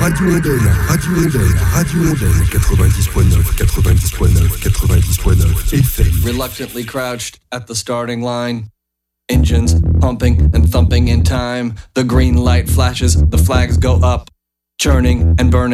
Radio Modèle, Radio Modèle, Radio Modèle, 90.9, 90.9, 90.9 FM. Reluctantly crouched at the starting line. Engines pumping and thumping in time. The green light flashes, the flags go up. Churning and burning.